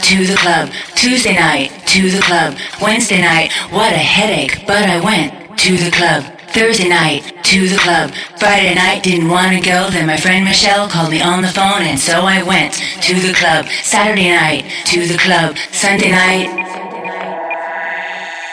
to the club. Tuesday night, to the club. Wednesday night, what a headache, but I went to the club. Thursday night, to the club. Friday night, didn't want to go, then my friend Michelle called me on the phone, and so I went to the club. Saturday night, to the club. Sunday night,